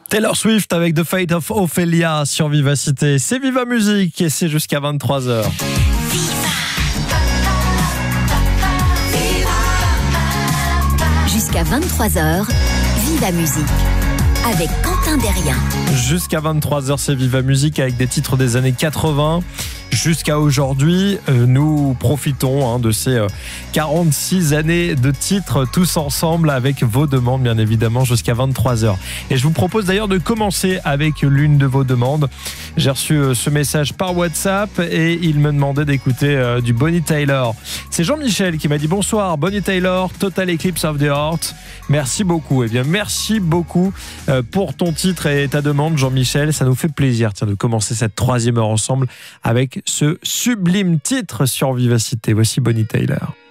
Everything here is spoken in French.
Taylor Swift avec The Fate of Ophelia sur Vivacité. C'est Viva Musique et c'est jusqu'à 23h. Jusqu'à 23h, Viva Musique avec Quentin Derrien. Jusqu'à 23h, c'est Viva Musique avec des titres des années 80. Jusqu'à aujourd'hui, nous profitons de ces 46 années de titres tous ensemble avec vos demandes, bien évidemment, jusqu'à 23h. Et je vous propose d'ailleurs de commencer avec l'une de vos demandes. J'ai reçu ce message par WhatsApp et il me demandait d'écouter du Bonnie Tyler. C'est Jean-Michel qui m'a dit bonsoir, Bonnie Tyler, Total Eclipse of the Heart. Merci beaucoup. Eh bien, merci beaucoup pour ton titre et ta demande, Jean-Michel. Ça nous fait plaisir de commencer cette troisième heure ensemble avec ce sublime titre sur Vivacité. Voici Bonnie Tyler.